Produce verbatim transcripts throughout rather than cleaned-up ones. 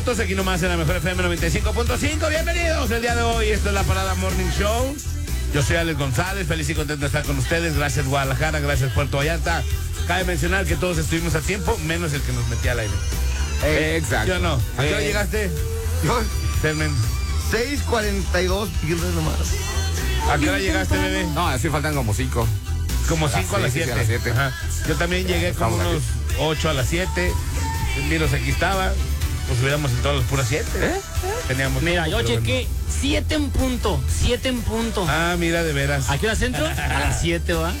Entonces aquí nomás en la mejor F M noventa y cinco punto cinco. Bienvenidos el día de hoy. Esto es la Parada Morning Show. Yo soy Alex González, feliz y contento de estar con ustedes. Gracias Guadalajara, gracias Puerto Vallarta. Cabe mencionar que todos estuvimos a tiempo, menos el que nos metía al aire. Eh, Exacto. ¿Yo no? ¿A qué hora Eh. llegaste? Yo, Fermen. seis cuarenta y dos pilas nomás. ¿A qué hora llegaste, bebé? No, así faltan como cinco. Como A las cinco a las seis, siete. a las siete. Ajá. Yo también llegué como Estamos unos ocho a las siete. Miros aquí estaba. Pues hubiéramos entrado a las puras siete. ¿Eh? Teníamos Mira, tiempo, yo pero chequé siete en punto, siete en punto. bueno. Ah, mira, de veras. ¿A qué hora centro? A las siete, ¿va?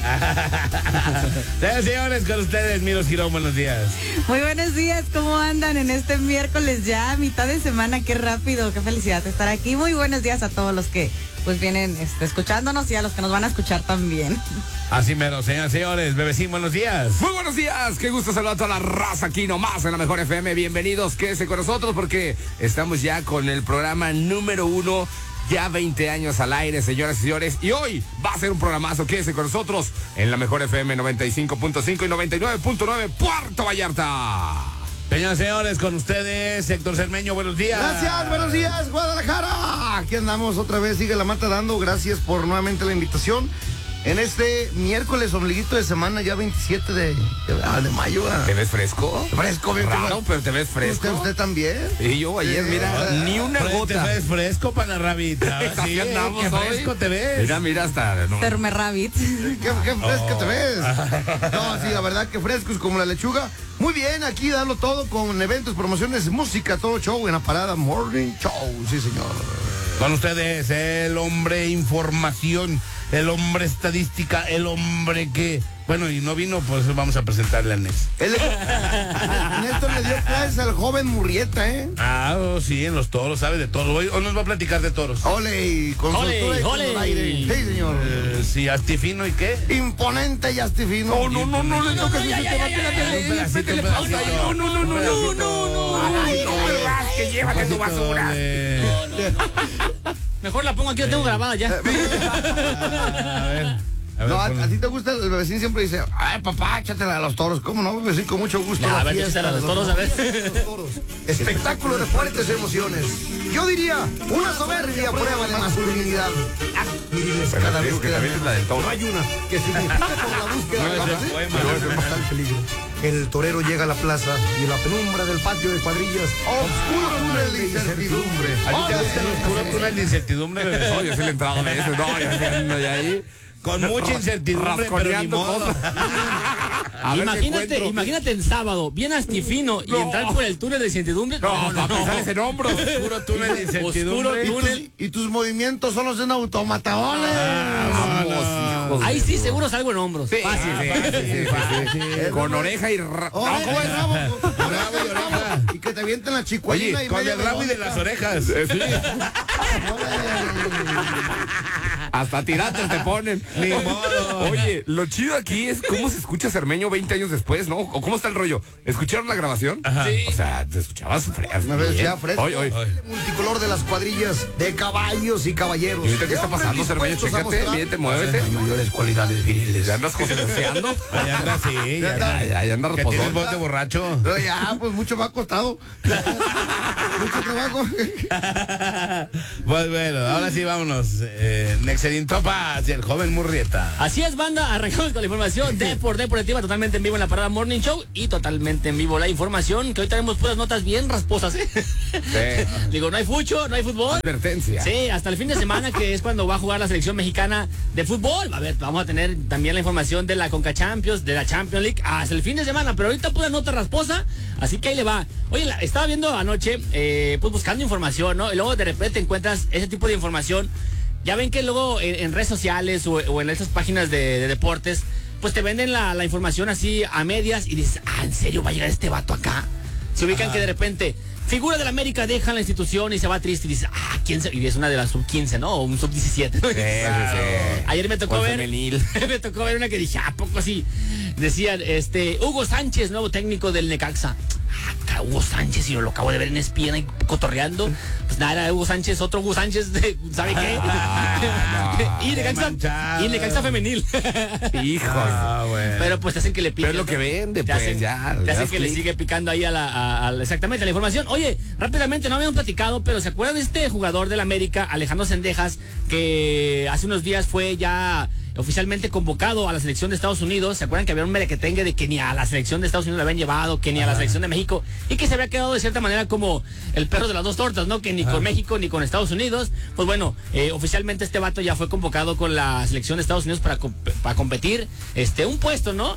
Señores, señores, con ustedes, Miros Girón, buenos días. Muy buenos días, ¿cómo andan en este miércoles ya, mitad de semana? Qué rápido, qué felicidad de estar aquí. Muy buenos días a todos los que pues vienen este, escuchándonos y a los que nos van a escuchar también. Así mero, señores, señores, bebecín, buenos días. Muy buenos días, qué gusto saludar a toda la raza aquí nomás en la mejor F M. Bienvenidos, quédense con nosotros porque estamos ya con el programa número uno. Ya veinte años al aire, señoras y señores. Y hoy va a ser un programazo. Quédense con nosotros en la mejor F M noventa y cinco punto cinco y noventa y nueve punto nueve Puerto Vallarta. Señores, señores, con ustedes, Héctor Cermeño, buenos días. Gracias, buenos días, Guadalajara. Aquí andamos otra vez, sigue la mata dando. Gracias por nuevamente la invitación. En este miércoles, ombliguito de semana, ya veintisiete de, de, ah, de mayo. Ah. ¿Te ves fresco? Fresco, bien. Raro, pero te ves fresco. ¿Usted, usted también? Y yo ayer, mira, Eh, ni una Fre- gota. Te ves fresco, panarrabita. Así Sí, andamos qué hoy. fresco te ves. Mira, mira hasta... no. Terme Rabbit. ¿Qué, qué fresco te ves? No, sí, la verdad que frescos como la lechuga. Muy bien, aquí dando todo con eventos, promociones, música, todo show en la Parada Morning Show. Sí, señor. Con ustedes, el hombre información, el hombre estadística, el hombre que... Bueno, y no vino, pues vamos a presentarle a Nés. Él, Néstor le dio clases al joven Murrieta, ¿eh? Ah, oh, sí, en los toros, sabe de todo. Hoy, hoy nos va a platicar de toros. Ole, y con Ole, soltura y con ole. el aire. Sí, señor. Eh, sí, astifino y qué. Imponente y astifino. No, no, no, no le toques ya, ese ya, tema, ya, ya, espérate, Un pedacito, ¿qué le un pasa? pedacito. No, no, no, no, no, no, no. Ay, no me rasques, llévate tu basura. De- Mejor la pongo aquí, la tengo grabada ya. A ver. A ver, No, a, ponlo. a ti te gusta, el bebecín siempre dice, ay papá, échatela a los toros. ¿Cómo no, bebecín? Con mucho gusto. Ya, la a ver, fiesta, échatela a los toros, a ver. los toros. Espectáculo de fuertes emociones. Yo diría, una soberbia prueba de masculinidad. Ah, miriles, Bueno, cada te vez digo que queda también es menos. la del toro. No hay una que significa por la búsqueda No, de es la el ¿sí? poema. Pero está el peligro. El torero llega a la plaza y en la penumbra del patio de cuadrillas, oscuro túnel de incertidumbre. ¿A ti te gusta el oscuro túnel de incertidumbre, bebé? No, yo soy el entrado de ese. No, ya estoy ando ya ahí. Con mucha incertidumbre, pero ni Rasconeando modo. cosas. A ver qué Imagínate, encuentro. imagínate en sábado, bien astifino y No. entrar por el túnel de incertidumbre. No, no, no, sales en hombros. Oscuro túnel de incertidumbre. Y tus, túnel. y tus movimientos son los de un automata. ¡Ole! Vamos, hijos. Ahí sí seguro salgo en hombros. Sí, Fácil. sí, sí, sí, sí. Con oreja y... ra- ¡Ole, No, ¿cómo es? rabo! Con- con Rabo y oreja. Y que te avienten la chicuelina Oye, y con media el rabo y de boca. las orejas. Eh, sí. Hasta tirates te ponen. Ni modo. Oye, lo chido aquí es cómo se escucha Cermeño veinte años después, ¿no? ¿O cómo está el rollo? ¿Escucharon la grabación? Ajá. Sí. O sea, te escuchabas fresco. Una vez ya fresco. Oye, oye. El multicolor de las cuadrillas de caballos y caballeros. ¿Y ahorita qué está Hombres pasando, Cermeño? dispuestos a Chécate, mostrar miente, muévete. las mayores cualidades viriles. ¿Ya andas joseando? Ahí anda, sí, ya anda. Ya, ya, ya anda Que tienes reposón. voz de borracho. Pero ya, pues mucho me ha costado. Mucho trabajo. Pues bueno, ahora sí vámonos. Eh, Nexerín Topas y el joven Murrieta. Así es, banda, arrancamos con la información de por deportiva, totalmente en vivo en la Parada Morning Show y totalmente en vivo la información, que hoy tenemos puras notas bien rasposas, ¿eh? Sí. Digo, no hay fucho, no hay fútbol. Advertencia. Sí, hasta el fin de semana, que es cuando va a jugar la selección mexicana de fútbol. A ver, vamos a tener también la información de la Conca Champions, de la Champions League, hasta el fin de semana, pero ahorita pura nota rasposa, así que ahí le va. Oye, la- estaba viendo anoche, eh, pues buscando información, ¿no? Y luego de repente encuentras ese tipo de información. Ya ven que luego en, en redes sociales o, o en esas páginas de, de deportes, pues te venden la, la información así a medias y dices, ah, ¿en serio va a llegar este vato acá? Se ubican Ajá. que de repente, figura de la América deja la institución y se va triste y dice, ah, ¿quién se...? Y es una de las sub quince, ¿no? O un sub diecisiete. Sí, sí, sí. Ayer me tocó O ver, femenil. me tocó ver una que dije, ¿a poco así? Decían, este, Hugo Sánchez, nuevo técnico del Necaxa. Ah, cara Hugo Sánchez y yo lo acabo de ver en E S P N ahí cotorreando. Pues nada, era Hugo Sánchez, otro Hugo Sánchez, de, ¿sabe qué? Ah, y le cansa, y le cansa femenil. Hijos. Ah, bueno. Pero pues te hacen que le pique. Pero es lo que vende, te pues, hacen, ya, Te le hacen das que le clic. sigue picando ahí a la, a- a- exactamente a la información. Oye, rápidamente, no habíamos platicado, pero ¿se acuerdan de este jugador del América, Alejandro Sendejas, que hace unos días fue ya oficialmente convocado a la selección de Estados Unidos? ¿Se acuerdan que había un merequetengue de que ni a la selección de Estados Unidos le habían llevado, que ni a la selección de México, y que se había quedado de cierta manera como el perro de las dos tortas, ¿no? Que ni con México ni con Estados Unidos. Pues bueno, eh, oficialmente este vato ya fue convocado con la selección de Estados Unidos para, comp- para competir, este, un puesto, ¿no?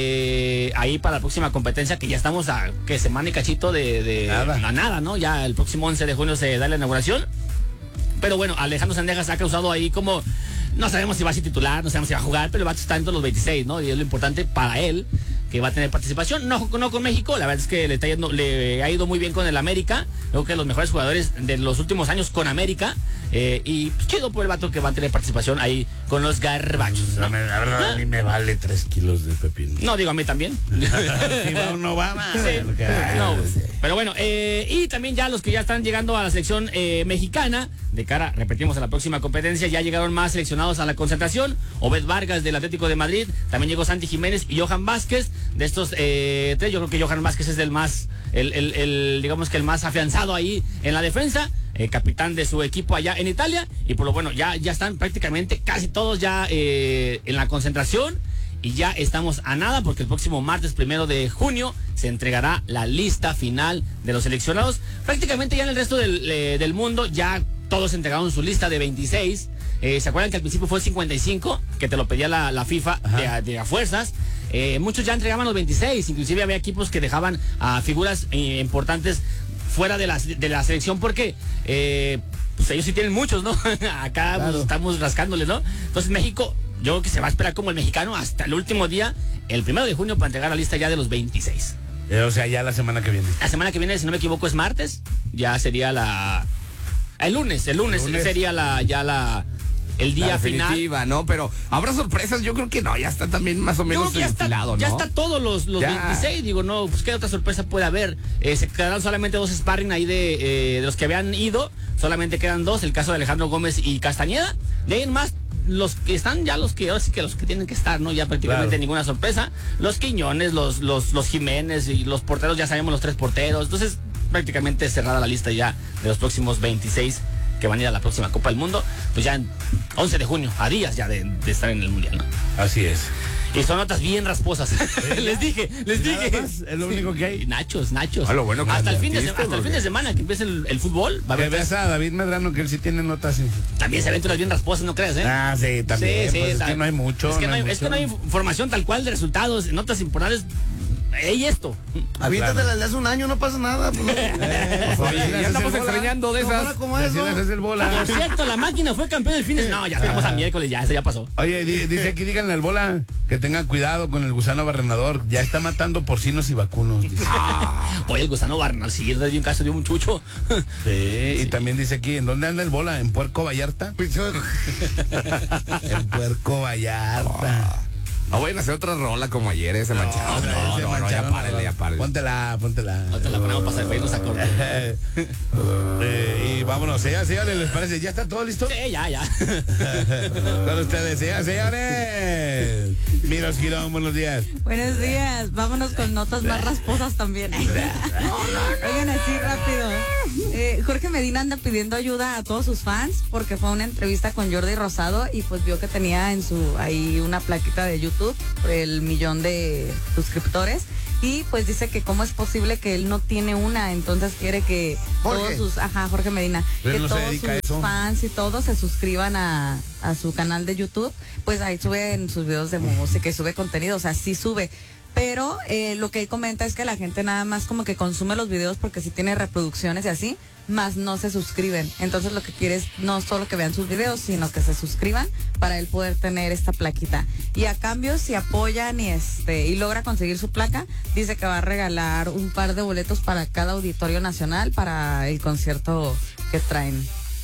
Eh, ahí para la próxima competencia, que ya estamos a, que semana y cachito de, de Nada. a nada, ¿no? Ya el próximo once de junio se da la inauguración. Pero bueno, Alejandro Sendejas ha causado ahí como, no sabemos si va a ser titular, no sabemos si va a jugar, pero el vato está entre los veintiséis, ¿no? Y es lo importante para él, que va a tener participación, no, no con México. La verdad es que le, está yendo, le ha ido muy bien con el América, creo que los mejores jugadores de los últimos años con América, eh, y pues, chido por el vato que va a tener participación ahí con los garbachos, La ¿no? verdad, a mí me vale tres kilos de pepino. No, digo a mí también. Si va o no va, man. Sí. Lo que hay. No, pero bueno, eh, y también ya los que ya están llegando a la selección eh, mexicana, de cara, repetimos, a la próxima competencia, ya llegaron más seleccionados a la concentración. Obed Vargas del Atlético de Madrid, también llegó Santi Jiménez y Johan Vázquez. De estos eh, tres, yo creo que Johan Vázquez es el más, el, el, el, digamos que el más afianzado ahí en la defensa. Eh, capitán de su equipo allá en Italia, y por lo bueno, ya, ya están prácticamente casi todos ya eh, en la concentración, y ya estamos a nada porque el próximo martes primero de junio se entregará la lista final de los seleccionados. Prácticamente ya en el resto del, eh, del mundo ya todos entregaron su lista de veintiséis. Eh, ¿Se acuerdan que al principio fue cincuenta y cinco? Que te lo pedía la, la FIFA de a, de a fuerzas. Eh, muchos ya entregaban los veintiséis, inclusive había equipos que dejaban a figuras eh, importantes fuera de la, de la selección porque eh, pues ellos sí tienen muchos, ¿no? Acá Claro. pues, estamos rascándole, ¿no? Entonces México, yo creo que se va a esperar como el mexicano hasta el último día, el primero de junio, para entregar la lista ya de los veintiséis. Eh, O sea, ya la semana que viene. La semana que viene, si no me equivoco, es martes, ya sería la... El lunes, el lunes, El lunes. sería la ya la el día La final. definitiva, ¿no? Pero habrá sorpresas, yo creo que no, ya está también más o Yo menos creo que ya está, enfilado, ya ¿no? está todos los, los Ya. veintiséis, digo, no, pues qué otra sorpresa puede haber. Eh, se quedaron solamente dos sparring ahí de, eh, de los que habían ido, solamente quedan dos, el caso de Alejandro Gómez y Castañeda. De ahí en más, los que están ya los que, ahora sí que los que tienen que estar, ¿no? Ya prácticamente Claro. ninguna sorpresa. Los Quiñones, los, los, los Jiménez y los porteros, ya sabemos los tres porteros. Entonces, prácticamente cerrada la lista ya de los próximos veintiséis que van a ir a la próxima Copa del Mundo, pues ya en once de junio, a días ya de, de estar en el Mundial, ¿no? Así es. Y son notas bien rasposas. les dije, les Nada dije. más, es lo único que hay. Y Nachos, nachos. Ah, lo bueno que hasta el fin de advertiste, semana, hasta el fin de porque- semana que empiece el, el fútbol, va a Que haber veas a David Medrano, que él sí tiene notas. Sí. también se ven unas bien rasposas, ¿no crees, eh? Ah, sí, también. Sí, sí, pues es ta- que no hay mucho. Es que no hay, es mucho. que no hay información tal cual de resultados, notas importantes. ¡Ey, esto! Aviéntatela de hace un año, no pasa nada. Pues, no. Eh, pues, Oye, así ya las estamos haces el bola. extrañando de No, esas. ahora como Así eso. las haces el Por bola. cierto, la máquina fue campeón del fin de semana. No, ya estamos a miércoles, ya, eso ya pasó. Oye, di- dice aquí, díganle al bola que tengan cuidado con el gusano barrenador. Ya está matando porcinos y vacunos. Dice. Oye, el gusano Barnal, sí, de un caso de un chucho. Sí, y también dice aquí, ¿en dónde anda el bola? ¿En Puerco Vallarta? En Puerco Vallarta. No vayan a hacer otra rola como ayer ese manchado. Ese No, no, no, ya mancharon, párenle, ya párenle. Póntela, póntela. Ahorita la ponemos para hacer nos acorde. Eh, y vámonos, señores, señores, ¿les parece? ¿Ya está todo listo? Sí, ya, ya. Con ustedes, señores, señores. Miros Girón, buenos días. Buenos días, vámonos con notas más rasposas también. Oigan, así rápido. Eh, Jorge Medina anda pidiendo ayuda a todos sus fans porque fue a una entrevista con Jordi Rosado y pues vio que tenía en su ahí una plaquita de YouTube por el millón de suscriptores. Y pues dice que cómo es posible que él no tiene una, entonces quiere que Jorge. todos sus, ajá, Jorge Medina, Pero que no se todos dedica a sus eso. fans y todos se suscriban a, a su canal de YouTube, pues ahí suben sus videos de música y sube contenido, o sea, sí sube. Pero eh, lo que él comenta es que la gente nada más como que consume los videos porque sí tiene reproducciones y así, más no se suscriben. Entonces lo que quiere es no solo que vean sus videos, sino que se suscriban para él poder tener esta plaquita. Y a cambio, si apoyan y este y logra conseguir su placa, dice que va a regalar un par de boletos para cada auditorio nacional para el concierto que traen.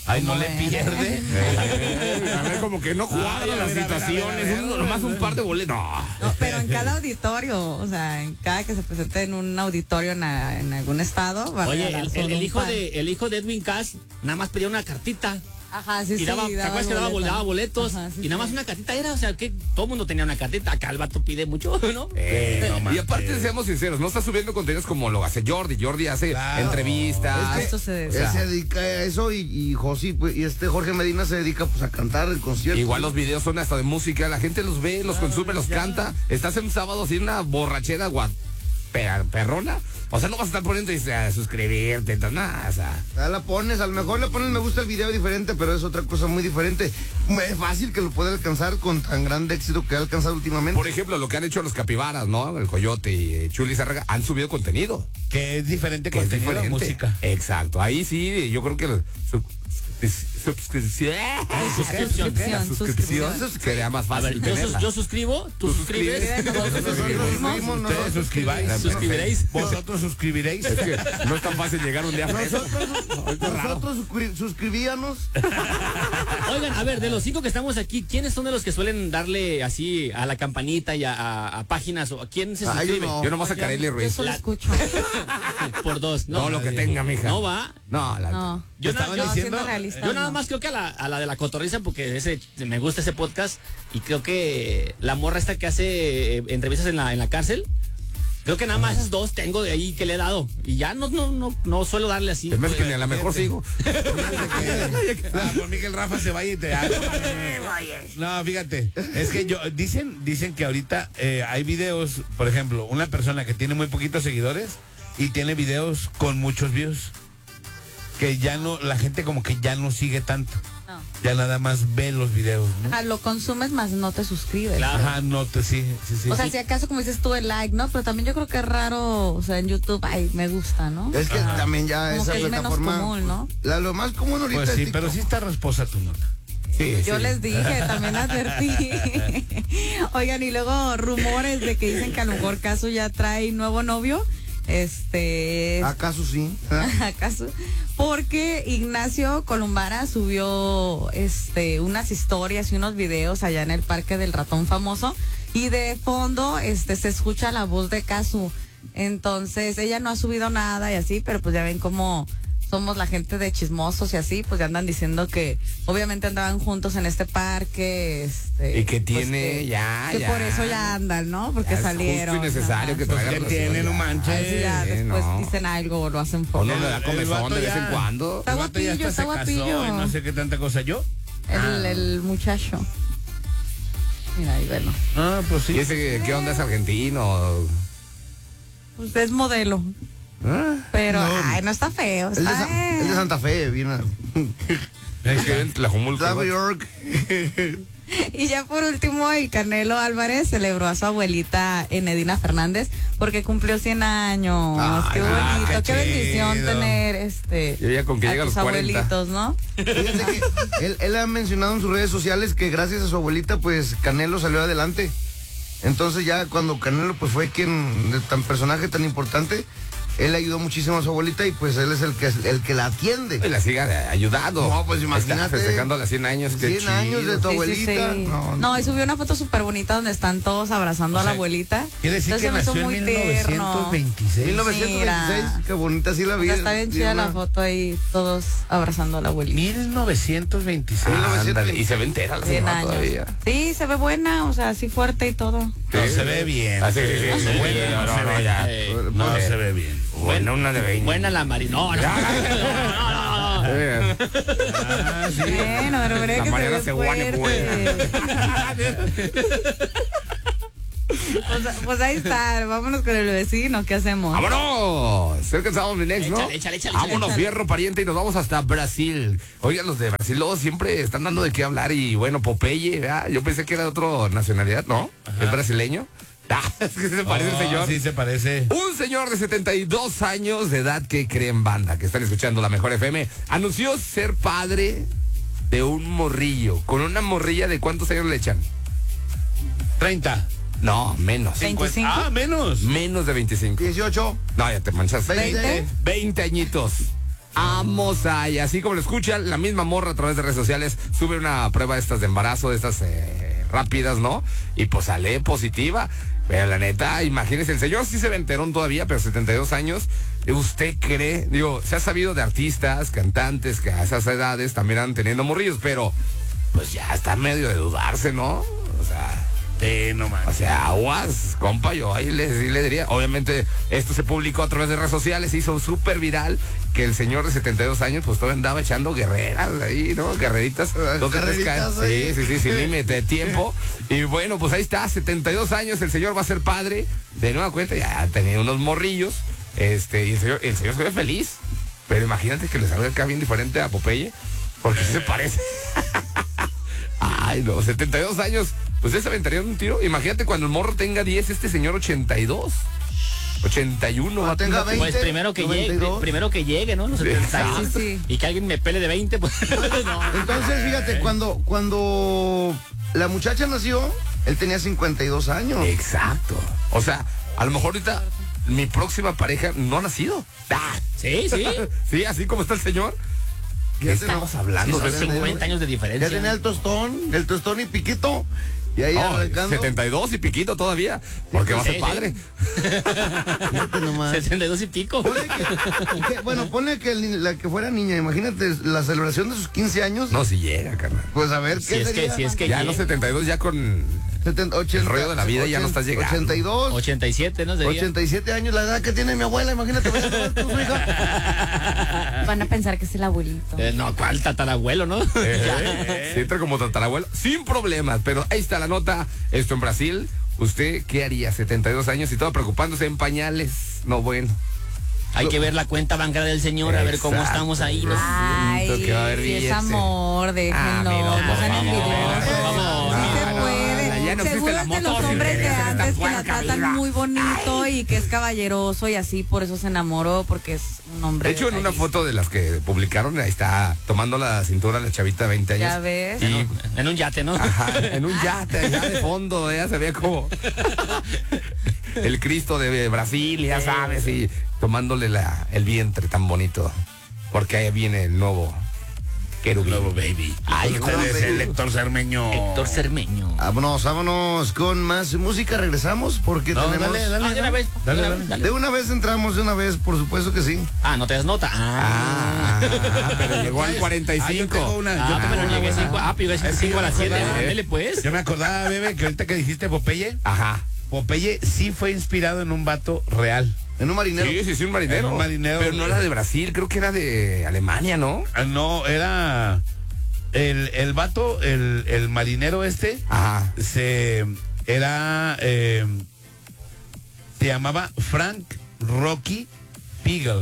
Ay, no ¿Cómo le ven? pierde. Eh, a ver, como que no cuadran Ay, a las ver, a ver, a ver, a situaciones, ver, un- a ver, nomás a un ver. par de boletos. No. No, pero en cada auditorio, o sea, en cada que se presente en un auditorio en, a- en algún estado, va a Oye, regalar el, solo el- el un hijo par. de, el hijo de Edwin Cass nada más pedía una cartita. Ajá, sí, Y sí. daba, ¿te acuerdas que daba, boleta. daba boletos? Ajá, sí, y nada más sí. una cartita era, o sea, que todo el mundo tenía una cartita. Acá el vato pide mucho, ¿no? Eh, no y manches. aparte, seamos sinceros, no está subiendo contenidos como lo hace Jordi. Jordi hace Claro. entrevistas. Es que esto se- o sea, Él se dedica a eso y, y Josi, pues, y este Jorge Medina se dedica pues a cantar el concierto. igual los videos son hasta de música, la gente los ve, los consume, los canta. Estás en un sábado así una borrachera guat, per- perrona. O sea, no vas a estar poniendo y a suscribirte, entonces, nada, o sea. Ya la pones, a lo mejor le pones me gusta el video diferente, pero es otra cosa muy diferente. Es fácil que lo pueda alcanzar con tan grande éxito que ha alcanzado últimamente. Por ejemplo, lo que han hecho los capibaras, ¿no? El Coyote y eh, Chuli Zárraga han subido contenido. Que es diferente Que es contenido de diferente. música. Exacto. Ahí sí, yo creo que el sub- suscripción. Suscripción, La suscripción suscripción. sería más A fácil. ver, yo, sus- tenerla. yo suscribo, tú Tú suscribes. suscribes. Nosotros suscribimos. Suscribimos, Ustedes nosotros suscribáis. Suscribiréis. Vosotros suscribiréis. Es que no es tan fácil llegar un día fresco. Nosotros, nosotros suscri- suscribíamos. Oigan, a ver, de los cinco que estamos aquí, ¿quiénes son de los que suelen darle así a la campanita y a, a- a páginas? O a quién se Ah, yo suscribe? no. Yo nomás a Kareli Yo Ruiz. solo La- escucho. Por dos. No, No, lo que tenga, mija. no va. No, la No. Yo, na- Estaban yo- No, diciendo- siendo realista, yo nada no. más creo que a la, a la de la cotorriza porque ese me gusta ese podcast y creo que la morra esta que hace eh, entrevistas en la, en la cárcel, creo que nada más esas dos tengo de ahí que le he dado y ya no no no no suelo darle así. Es más que ni a la mejor sigo. Ah, por mí que el Rafa se vaya y te haga. No, fíjate, es que yo dicen dicen que ahorita eh, hay videos, por ejemplo, una persona que tiene muy poquitos seguidores y tiene videos con muchos views, que ya no, la gente como que ya no sigue tanto, No. ya nada más ve los videos, ¿no? Ajá, lo consumes más no te suscribes. Claro. Ajá, no te sí, sí, sí. O sea, si acaso como dices tú el like, ¿no? Pero también yo creo que es raro, o sea, en YouTube, ay, me gusta, ¿no? Es que también ya Como esa que es menos plataforma. común, ¿no? La, lo más común ahorita Pues sí, es pero sí TikTok. está rasposa tu nota. Sí, Yo sí. les dije, también advertí. Oigan, y luego rumores de que dicen que a lo mejor Casu ya trae nuevo novio. Este. ¿Acaso sí? ¿Ah? ¿Acaso? Porque Ignacio Columbara subió este unas historias y unos videos allá en el Parque del Ratón Famoso y de fondo este se escucha la voz de Casu. Entonces ella no ha subido nada y así, pero pues ya ven cómo somos la gente de chismosos y así, pues ya andan diciendo que obviamente andaban juntos en este parque, este, Y que pues, tiene que- ya, que ya. por eso ya andan, ¿no? Porque Ya es salieron. justo y necesario ajá. que Pues traigan que relación, tiene, no ya. manches. Así ya Sí, después no. dicen algo o lo hacen O no foco. le da El comezón vato de vez ya- en cuando. Está El vato ya guapillo, hasta está se casó guapillo. y no sé qué tanta cosa. ¿Yo? El, el muchacho. Mira, ahí velo. Ah, pues sí. ¿Y ese qué onda es argentino? Pues es modelo. ¿Ah? Pero, No. ay, no está feo. El de, Está, Sa- el de Santa Fe, viene. Es que en Tlajumulco, Nueva ¿no? York. Y ya por último, el Canelo Álvarez celebró a su abuelita Enedina Fernández porque cumplió cien años. Ay, qué ah, bonito, qué qué, bendición chido. tener este Y ella con que a llega a tus los cuarenta. abuelitos, ¿no? Fíjate que él, él ha mencionado en sus redes sociales que gracias a su abuelita, pues Canelo salió adelante. Entonces ya cuando Canelo pues fue quien, de tan personaje tan importante, él ayudó muchísimo a su abuelita y pues él es el que el que la atiende. Y la siga ayudando. No, pues imagínate. Está festejando las cien años. qué cien años de chido. tu Sí, sí, abuelita. sí. No, No, y subió una foto súper bonita donde están todos abrazando O a la sea, abuelita. Quiere decir Entonces que se me hizo nació en muy mil novecientos tierno. veintiséis. mil novecientos veintiséis, Mira. qué bonita sí la O vi. sea, está bien chida la foto ahí, todos abrazando a la abuelita. mil novecientos veintiséis. Ah, ándale, y se ve entera la cien señora años. todavía. Sí, se ve buena, o sea, así fuerte y todo. No, se ve bien. Ah, sí, sí, sí, sí, Bueno, sí, no no, se no, ve. ya. Eh, No Muy se bien. ve bien. Buena una de veinte. Buena la Mari. No, no, no, no, no, no. Eh, Ah, sí. Bueno, pero veré La que Mariana se se ve guane, fuerte. Pues, pues ahí está, vámonos con el vecino, ¿qué hacemos? ¡Vámonos! Cerca estamos, mi next, ¿no? Échale, échale, échale, Vámonos, échale. fierro, pariente, y nos vamos hasta Brasil. Oigan, los de Brasil luego siempre están dando de qué hablar y bueno, Popeye, ¿verdad? Yo pensé que era de otra nacionalidad, ¿no? ¿Es brasileño? Ah, es que se parece el Oh, señor. Sí, se parece. Un señor de setenta y dos años de edad que cree en banda, que están escuchando la mejor F M, anunció ser padre de un morrillo. ¿Con una morrilla de cuántos años le echan? treinta. No, menos. veinticinco. Ah, menos. Menos de veinticinco. dieciocho. No, ya te manchas. veinte. veinte añitos. Vamos ahí, así como lo escuchan, la misma morra a través de redes sociales sube una prueba de estas de embarazo, de estas eh, rápidas, ¿no? Y pues sale positiva. Pero la neta, imagínese, el señor sí se ve enterón todavía, pero setenta y dos años. ¿Usted cree? Digo, se ha sabido de artistas, cantantes que a esas edades también han teniendo morrillos, pero pues ya está medio de dudarse, ¿no? O sea... Sí, no más. O sea, aguas, compa, yo ahí le, sí le diría. Obviamente, esto se publicó a través de redes sociales, se hizo súper viral que el señor de setenta y dos años, pues todavía andaba echando guerreras ahí, ¿no? Guerreritas. Dos, tres Guerreritas ca- ahí. Sí, sí, sí, sin límite de tiempo. Y bueno, pues ahí está, setenta y dos años, el señor va a ser padre. De nueva cuenta, ya ha tenido unos morrillos. Este, y el señor, el señor se ve feliz. Pero imagínate que le salga acá bien diferente a Popeye, porque sí se parece. Ay, no, setenta y dos años. Pues él se aventaría un tiro. Imagínate cuando el morro tenga diez, este señor ochenta y dos. ochenta y uno. Cuando tenga veinte, Pues primero que llegue, noventa y dos. primero que llegue, ¿no? Los setenta y dos. Sí, sí. Y que alguien me pele de veinte, pues. No. Entonces, fíjate, cuando, cuando la muchacha nació, él tenía cincuenta y dos años. Exacto. O sea, a lo mejor ahorita mi próxima pareja no ha nacido. Ah, Sí, sí. sí, así como está el señor. ¿Qué Ya estamos tenemos- hablando? Son de cincuenta años de Ya diferencia. tenía el tostón, el tostón y piquito. Y ahí No, arrancando. setenta y dos y piquito todavía. Porque va a ser Sí, padre. Fíjate nomás. setenta y dos y pico. Ponle que- que- bueno, ponle que el- la que fuera niña, imagínate la celebración de sus quince años. No, si llega, carnal. Pues a ver, Si ¿qué es que, sería? si es que Ya llegue. los setenta y dos ya con... setenta, ochenta, el rollo de la vida ya no estás llegando. ochenta y dos, ochenta y siete, ¿no? Sería. ochenta y siete años, la edad que tiene mi abuela, imagínate, vaya a tomar con su hija. Van a pensar que es el abuelito. Eh, no, ¿cuál tatarabuelo, no? Eh, se entra como tatarabuelo, sin problemas, pero ahí está la nota. Esto en Brasil, ¿usted qué haría? setenta y dos años y todo preocupándose en pañales. No, bueno. Hay que ver la cuenta bancaria del señor, a ver cómo Exacto. estamos ahí, ¿no? Ay, Siento que va a haber si es billete. amor, déjenlo, Ah, mira, no por sean favor, envidiosos. por favor. Sí se Ah, puede. no, ya no existe Seguro la es de los moto, hombres sí, de esta antes que la puerca tratan viva. muy bonito y que es caballeroso y así, por eso se enamoró, porque es un hombre. De hecho, en una detallista. foto de las que publicaron, ahí está tomando la cintura la chavita de veinte años. Ya ves. Y, En un yate, ¿no? ajá, en un yate, allá de fondo, ya se ve como el Cristo de Brasil, ya sabes, y tomándole la, el vientre tan bonito. Porque ahí viene el nuevo querubín. Nuevo baby. Ay, Usted joder. es el Héctor Cermeño. Héctor Cermeño. Vámonos, vámonos con más música, regresamos porque No, tenemos... dale, dale. Ah, de una vez. Dale, de una dale. vez, dale. De una vez entramos, de una vez, por supuesto que sí. Ah, no te das nota. Ah. Ah, pero llegó al cuarenta y Ah, yo tengo cinco. una. Ah, yo tengo pero una llegué buena. cinco. Ah, pero iba a Es que cinco yo a las me siete. acordaba, Ándele, pues. Yo me acordaba, bebé, que ahorita que dijiste Popeye, Ajá. Popeye sí fue inspirado en un vato real. En un marinero. Sí, sí, sí, un marinero. Un marinero. Pero no era de Brasil, creo que era de Alemania, ¿no? Ah, no, era el, el vato, el, el marinero este, Ajá. se era eh, se llamaba Frank Rocky Fiegel.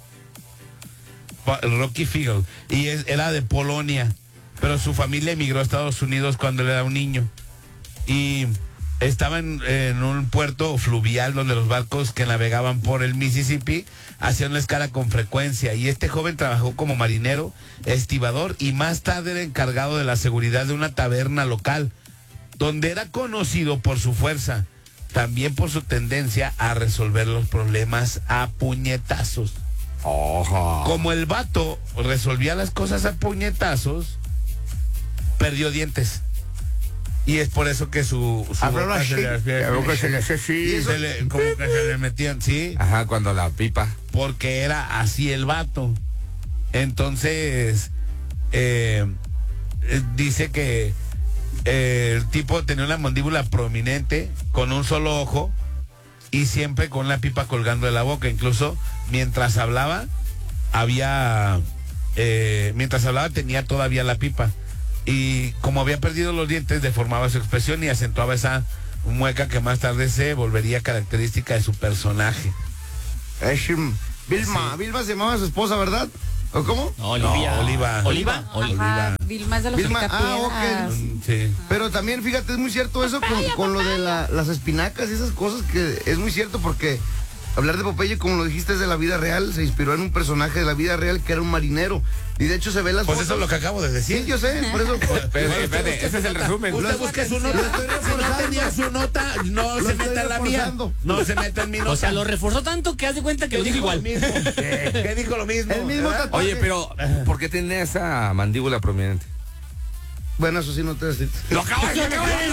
Pa- Rocky Fiegel. Y es- era de Polonia. Pero su familia emigró a Estados Unidos cuando él era un niño. Y estaba en, en un puerto fluvial donde los barcos que navegaban por el Mississippi hacían una escala con frecuencia. Y este joven trabajó como marinero, estibador y más tarde era encargado de la seguridad de una taberna local, donde era conocido por su fuerza, también por su tendencia a resolver los problemas a puñetazos. Ojo. Como el vato resolvía las cosas a puñetazos, perdió dientes. Y es por eso que su, su Habló boca así. se le hacía- La boca se le hacía así. y se le- como que se le metían, sí, Ajá, cuando la pipa. porque era así el vato. Entonces, eh, eh, dice que eh, el tipo tenía una mandíbula prominente, con un solo ojo, y siempre con la pipa colgando de la boca. Incluso mientras hablaba, había, eh, mientras hablaba tenía todavía la pipa. Y como había perdido los dientes, deformaba su expresión y acentuaba esa mueca que más tarde se volvería característica de su personaje. Es, um, Vilma, Vilma se llamaba su esposa, ¿verdad? ¿O cómo? No, Olivia. No, Oliva. Oliva. Oli- Ajá, Vilma es de los Vilma, ah, picapiedras. ok. Mm, Sí. Pero también, fíjate, es muy cierto eso con, con lo de la- las espinacas y esas cosas, que es muy cierto porque hablar de Popeye, como lo dijiste, es de la vida real. Se inspiró en un personaje de la vida real que era un marinero. Y de hecho se ve las Pues fotos. eso es lo que acabo de decir. Sí, yo sé, por eso. Pero, espérate, ese es el resumen. Usted busque su nota. estoy Si no reforzando. tenía su nota, no Lo se estoy meta en la mía. reforzando. No se meta en mi nota. O sea, lo reforzó tanto que haz de cuenta que lo dijo igual. Lo mismo. ¿Qué? ¿Qué dijo lo mismo? El mismo ¿verdad? tatuaje. Oye, pero ¿por qué tiene esa mandíbula prominente? Bueno, eso sí no te decir. Lo acabo de decir.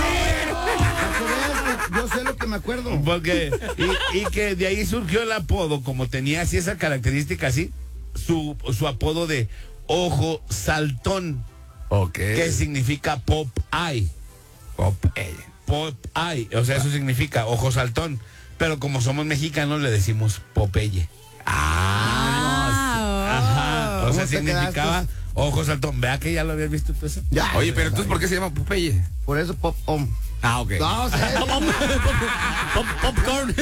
Yo sé lo que me acuerdo. Porque, y, y que de ahí surgió el apodo, como tenía así esa característica así, su, su apodo de ojo saltón, Ok. que significa pop eye. Popeye. Pop eye, o sea, eso significa ojo saltón. Pero como somos mexicanos le decimos Popeye. Ah, Ajá. O ¿Cómo sea, te significaba quedaste? ojo saltón. Vea que ya lo habías visto tú eso. Ya. Oye, pero entonces, ¿por qué se llama Popeye? Por eso pop om. Ah, ok. No, o sea, Pop- popcorn.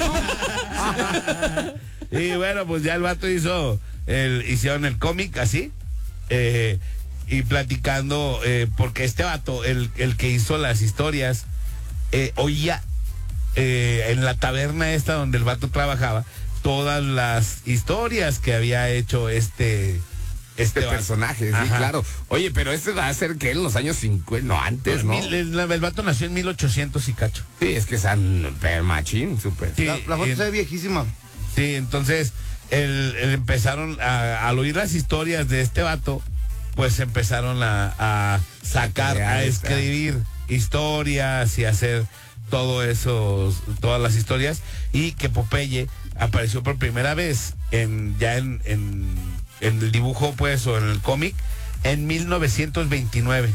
Y bueno, pues ya el vato hizo, el, hicieron el cómic así, eh, y platicando, eh, porque este vato, el, el que hizo las historias, eh, oía eh, en la taberna esta donde el vato trabajaba, todas las historias que había hecho este... Este vato. personaje, sí, Ajá. claro. Oye, pero este va a ser que en los años cincuenta, no antes, ¿no? Mil- el, el vato nació en mil ochocientos y cacho. Sí, es que están per machín, súper. Sí, la, la foto y- se ve viejísima. Sí, entonces el, el empezaron a, al oír las historias de este vato, pues empezaron a, a sacar, Crear a esta. escribir historias y hacer todo eso, todas las historias, y que Popeye apareció por primera vez en ya en, en, en el dibujo, pues, o en el cómic, en mil novecientos veintinueve.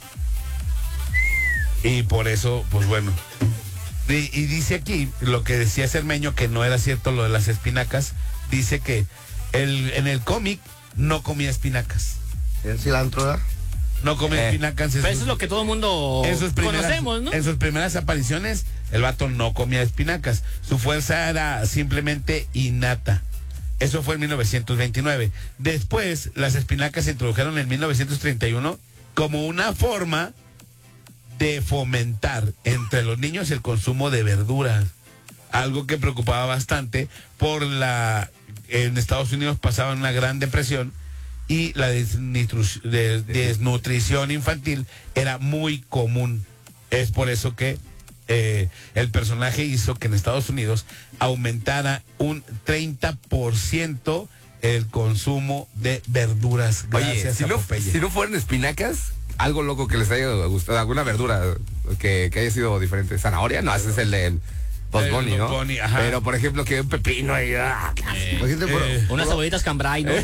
Y por eso, pues bueno. Y, y dice aquí, lo que decía Cermeño, que no era cierto lo de las espinacas, dice que el, en el cómic no comía espinacas. El cilantro, ¿verdad? No comía Eh. espinacas. en Pero eso sus- es lo que todo el mundo en sus primeras- conocemos, ¿no? En sus primeras apariciones, el vato no comía espinacas. Su fuerza era simplemente innata. Eso fue en mil novecientos veintinueve. Después, las espinacas se introdujeron en mil novecientos treinta y uno como una forma de fomentar entre los niños el consumo de verduras. Algo que preocupaba bastante por la... En Estados Unidos pasaban una gran depresión y la desnitru- de- desnutrición infantil era muy común. Es por eso que eh, el personaje hizo que en Estados Unidos aumentara un treinta por ciento el consumo de verduras. Oye, Gracias si a no, Popeye. si no fueran espinacas, algo loco que les haya gustado, alguna verdura que, que haya sido diferente. ¿Zanahoria? No, ese es el de Bugs El Bunny, Bugs ¿no? Bunny, ajá. Pero, por ejemplo, que un pepino y... ah, Imagínate, por- eh, Unas cebollitas cambray, ¿no?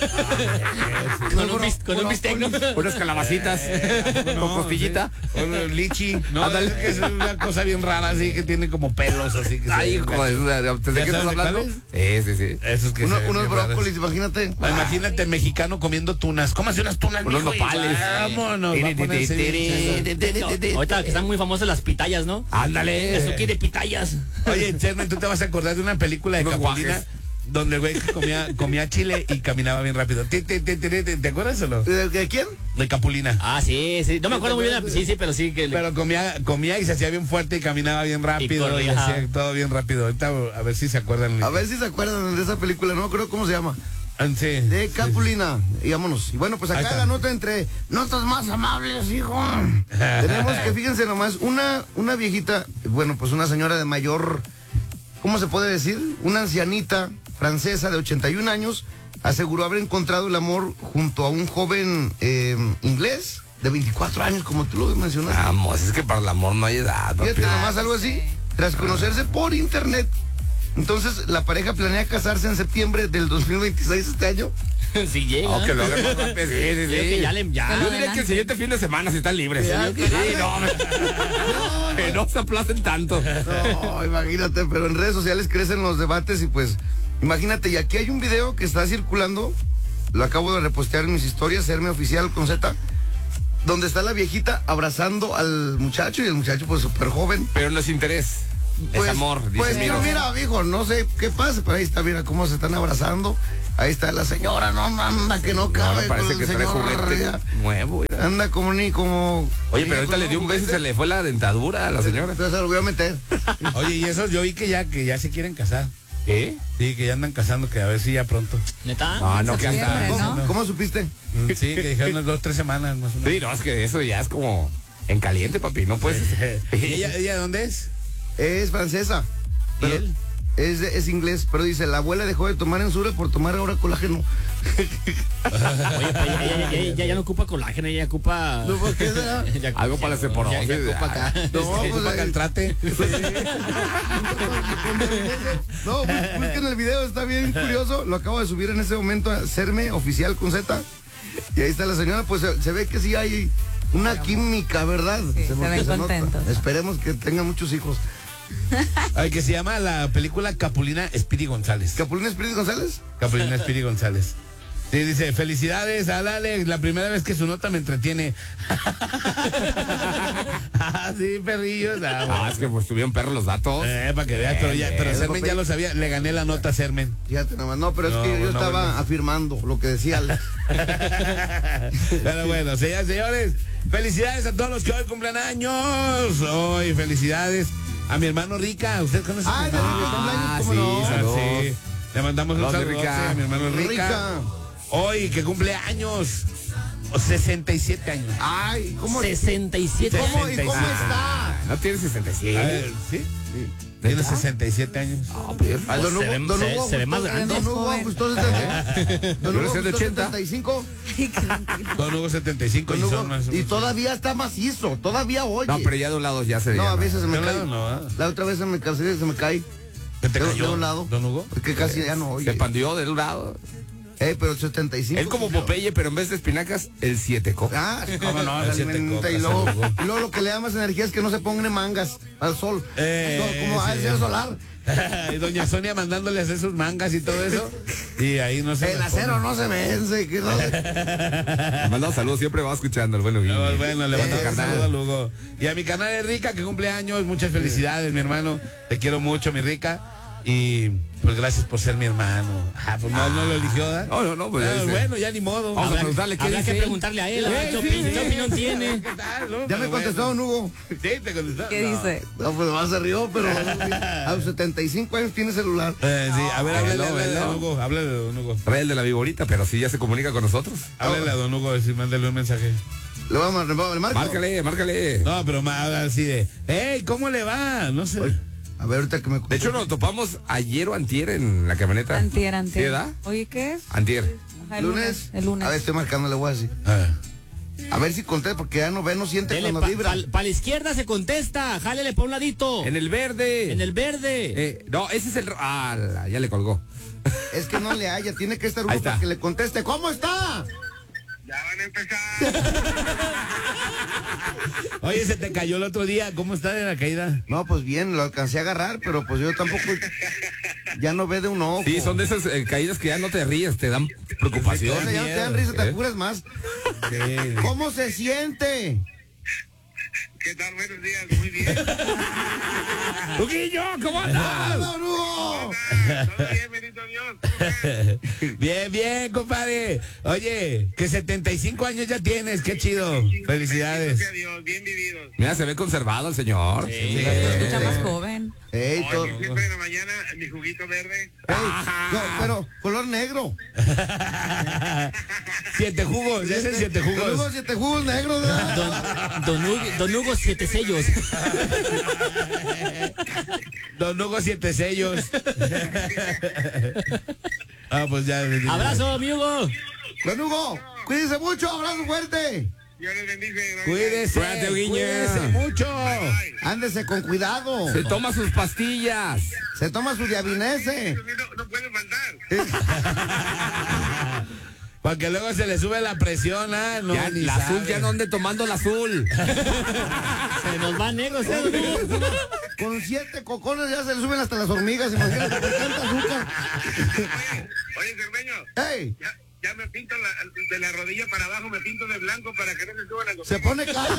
con un, bis- con un bistec, ¿no? unas calabacitas con costillita. sí. O el lichi. No, Ándale. es que es una cosa bien rara, así que tiene como pelos, así que se Ay, ven hijo de... gachos. ¿De ¿Ya qué estás sabes de hablando? cuáles? Sí, sí, sí. Esos que Uno- se ven unos bien raros. brócolis, imagínate. Ah, Imagínate el mexicano comiendo tunas. Cómase unas tunas, Unos mijo, y nopales. Vámonos. va a ponerse bien. Ahorita que están muy famosas las pitayas, ¿no? Ándale. Eso quiere pitayas. Oye, Chermen, tú te vas a acordar de una película de Unos Capulina guajes. donde el güey comía, comía chile y caminaba bien rápido. Ti, ti, ti, ti, ti, ¿Te acuerdas o no? ¿De, de quién? De Capulina. Ah, sí, sí. No me acuerdo muy bien. Sí, sí, pero sí que... le- Pero comía, comía y se hacía bien fuerte y caminaba bien rápido. corría, Y hacía ajá. todo bien rápido. Ahorita a ver si se acuerdan. A ver si se acuerdan de esa película, no creo cómo se llama. Ah, sí. De Capulina, y vámonos. Y bueno, pues Ahí acá está. la nota entre notas más amables, hijo. Tenemos que, fíjense nomás, una, una viejita, bueno, pues una señora de mayor, ¿cómo se puede decir? Una ancianita francesa de ochenta y un años aseguró haber encontrado el amor junto a un joven eh, inglés de veinticuatro años, como tú lo mencionaste. Vamos, es que para el amor no hay edad, papi. Fíjate nomás algo así, tras conocerse por internet. Entonces, la pareja planea casarse en septiembre del dos mil veintiséis este año. Sí llega. No, que lo hagan más rápido. Sí, sí, Creo que sí. ya le... Ya. Yo diría que el siguiente fin de semana si están libres. Ya, Sí, que- sí, no, me- que no se aplacen tanto. No, imagínate, pero en redes sociales crecen los debates y pues, imagínate, y aquí hay un video que está circulando, lo acabo de repostear en mis historias, Serme Oficial con Z, donde está la viejita abrazando al muchacho y el muchacho pues súper joven. Pero no es interés. Pues, es amor, dice pues Miro. mira, mira, hijo, no sé qué pasa, pero ahí está, mira cómo se están abrazando. Ahí está la señora, no, anda, que no No, cabe. me parece con que el trae señor juguete ya. nuevo. mira. Anda como ni como... Oye, ni pero ahorita como le dio un beso y juguete. se le fue la dentadura a la señora. Entonces se lo voy a meter. Oye, y esos yo vi que ya, que ya se quieren casar. ¿Eh? Sí, que ya andan casando, que a ver si ya pronto. ¿Neta? No, no, que Septiembre, hasta. ¿no? ¿Cómo supiste? Mm, Sí, que dijeron unas dos, tres semanas más o menos. Sí, no, es que eso ya es como en caliente, papi. No puedes. ¿Y ella, ella de dónde es? Es francesa. ¿Y Pero él? Es, es inglés, pero dice, la abuela dejó de tomar ensure por tomar ahora colágeno. Oye, pero ella, ella- ella- ella ya no ocupa colágeno, ella ocupa... No, ¿por qué será? Ya- Algo para la ya- osteoporosis. ya- ya ocupa acá. No, Este, pues, Para Caltrate. No, bus- busquen el video, está bien curioso. Lo acabo de subir en ese momento a Serme Oficial con Z. Y ahí está la señora, pues se, se ve que sí hay una química, ¿verdad? Sí, se porque ven nota. contentos. Esperemos que tengan muchos hijos. Ay, que se llama la película Capulina Speedy González. ¿Capulina Espíritu González? Capulina Speedy González. Sí, dice, felicidades al Alex, la primera vez que su nota me entretiene. Ah, sí, perrillos. Ah, bueno. Ah, es que pues estuvieron perros los datos. Eh, para que veas, pero, ya, pero bien, Sermen papi. ya lo sabía, le gané la nota a Sermen. Fíjate nada más. No, pero es No, que yo no, estaba bueno. afirmando lo que decía Alex. Pero bueno, señoras y señores, felicidades a todos los que hoy cumplen años. Hoy, felicidades a mi hermano Rica. ¿Usted conoce a mi Ay, de hermano Rica Rica? cumpleaños, Ah, ¿cómo sí, no? Ah, saludos. sí. Le mandamos un Saludos, saludo Rica. a mi hermano Rica. Rica. Hoy, que cumple años, sesenta y siete años. Ay, ¿cómo, sesenta y siete. ¿cómo, y cómo está? No tiene sesenta y siete. A ver, ¿sí? Tiene sesenta y siete años. Ay, don Se Hugo, ve- don se- Hugo, se ve más gustó- grande. Don Hugo Joven. gustó setenta. Don Yo Hugo soy de gustó ochenta. setenta y cinco. Don Hugo setenta y cinco Don y Hugo, son más. y todavía está macizo, todavía oye. No, pero ya de un lado ya se No, veía, a veces se me De un cae. lado no, ¿ah? La otra vez se me cae, se me cae. ¿Qué te De, cayó, de un lado. Don Hugo? Porque casi ya no oye. Se pandió de un lado. Eh, pero setenta y cinco. Él como sí, Popeye, pero en vez de espinacas, el siete coca. Ah, ¿Cómo no? se El siete alimenta cocas, y luego, el Hugo. y luego lo que le da más energía es que no se pongan mangas al sol. Eh, No, como sí. al cielo solar. Y doña Sonia mandándole a hacer sus mangas y todo eso. Y ahí no se. El las acero pone. no se vence. Que no... Le mandamos saludos, siempre va escuchando el bueno Guille. No, bueno, le mando Eh, un carnal. saludo a Lugo. Y a mi canal de Rica, que cumple años, muchas felicidades, mi hermano. Te quiero mucho, mi Rica. Y pues gracias por ser mi hermano. Ah, pues no, no lo eligió, ¿verdad? No, no, no, pues, Ah, este- bueno, ya ni modo. Vamos a Habrá- preguntarle qué Habrá dice que él. preguntarle a él, a ver Sí, qué, sí, opin- sí. qué opinión tiene. ¿Qué tal, no? Ya Pero me contestó bueno. don Hugo. Sí, te contestó. ¿Qué No. dice? No, pues más se rió, pero a los setenta y cinco años tiene celular. Eh, sí, a ver, háblale, Hello, háblale a hello. don Hugo, háblale a don Hugo. Trae el de la viborita, pero sí ya se comunica con nosotros. Háblale a don Hugo, decir, mándale un mensaje. Le vamos a le marco. Márcale, márcale. No, pero más así de, hey, ¿cómo le va? No sé. A ver, ahorita que me De hecho, nos topamos ayer o antier en la camioneta. Antier, ¿Sí, antier. verdad? Oye, ¿qué es? Antier. Ajá, el lunes. El lunes. A ver, estoy marcando, le voy a decir. Ah. A ver si conté, porque ya no ve, no siente Dele, cuando pa- vibra. pal- pa' la izquierda se contesta, jálele pa' un ladito. En el verde. En el verde. Eh, no, ese es el... ro- Ah, la- ya le colgó. Es que no le haya, tiene que estar Ahí uno está. para que le conteste. ¿Cómo está? Ya van a empezar. Oye, se te cayó el otro día. ¿Cómo está de la caída? No, pues bien, lo alcancé a agarrar, pero pues yo tampoco. Ya no ve de un ojo. Sí, son de esas eh, caídas que ya no te ríes, te dan preocupación. O sea, ya no te dan risa, te ¿Eh? apuras más. Sí. ¿Cómo se siente? ¿Qué tal? Buenos días, muy bien. Huguillo, ¿cómo ¡Ah, andas? don Hugo! Todo bien, bendito Dios. ¿Cómo estás? Bien, bien, compadre. Oye, que setenta y cinco años ya tienes. Qué chido. Felicidades. Gracias a Dios, bien vividos. Mira, se ve conservado el señor. Sí. Se escucha más joven. Ey, to- Hoy, siempre en la mañana, mi juguito verde. ey, no, pero color negro. Siete jugos, ya hacen siete Don Hugo, jugos. siete jugos negros. ¿verdad? Don, don, Hugo, don Hugo, siete sellos. Don Hugo, siete sellos. Ah, pues ya. Abrazo, amigo. Don Hugo, cuídese mucho, abrazo fuerte. Dios les bendice. Cuídese, Cuídate, Guiña. cuídese mucho. Ándese con cuidado. Se toma sus pastillas. Se toma su diabinese. No, no puede faltar. Para que luego se le sube la presión, ¿ah? No, Ya, ni la azul sabe. ya no ande tomando el azul. Se nos va negro, ¿sí, don Hugo? Con siete cocones ya se le suben hasta las hormigas. Imagínate con tanta azúcar. Oye, oye, Cermeño, ey, ya, ya me pinto la, de la rodilla para abajo, me pinto de blanco para que no se suban las se pone calma.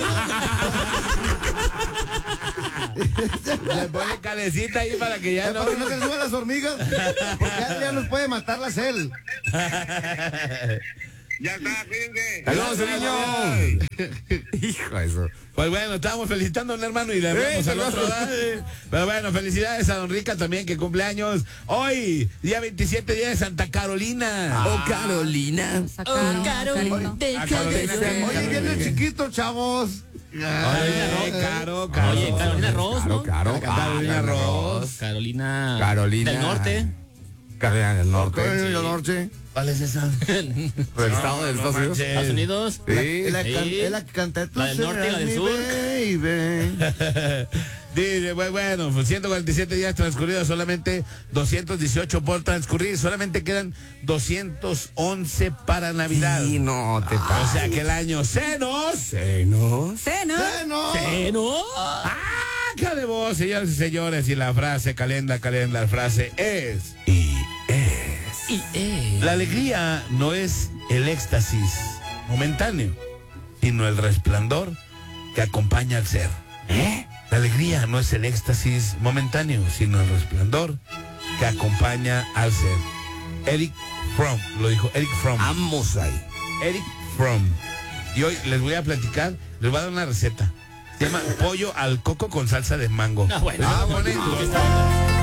Le pone calecita ahí para que ya no. Para que no se le suban las hormigas. Porque ya, ya nos puede matar la cel. Ya está, cuídense. ¡Saludos, niño! Hijo de eso. Pues bueno, estábamos felicitando a un hermano y le hablamos Sí, al otro. saludos. ¿verdad? Pero bueno, felicidades a don Rica también, que cumple años. Hoy, día veintisiete, día de Santa Carolina. Oh, Carolina. Sacaron, Oh, Caro, Carito. deja Ah, Carolina, de que- ser. Oye, viene chiquito, chavos. Oye, Caro, Caro. Oye, Carolina Ross, Caro, ¿no? Caro. Carolina Ah, Ross. Carolina. Carolina. Del norte. Carolina del Norte. Oye, yo norte. ¿Cuál es esa? Del estado de Estados Unidos. manches. Estados Unidos. La, Sí. la, can- Sí. es la que canta. Tú La del norte y la serás del mi sur. baby. Dice, bu- bueno, pues ciento cuarenta y siete días transcurridos, solamente doscientos dieciocho por transcurrir, solamente quedan doscientos once para Navidad. Sí, no te O pases. sea que el año se nos... Senos. Cena. Bueno. Eh, no. ¡Aca de voz, señores y señores! Y la frase, calenda, calenda, la frase es... Y es... Y, eh. La alegría no es el éxtasis momentáneo, sino el resplandor que acompaña al ser. ¿Eh? La alegría no es el éxtasis momentáneo, sino el resplandor que acompaña al ser. Eric Fromm, lo dijo Eric Fromm. Vamos ahí. Eric Fromm. Y hoy les voy a platicar, les voy a dar una receta. Se llama pollo al coco con salsa de mango. Ah, bueno. Les voy a poner- ¿Qué está?